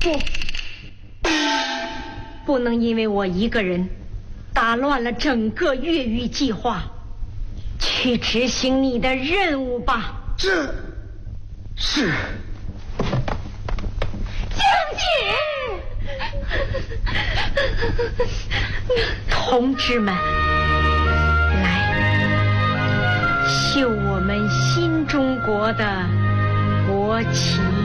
不能因为我一个人打乱了整个越狱计划，去执行你的任务吧。 是。 将军，同志们，来，绣我们新中国的国旗。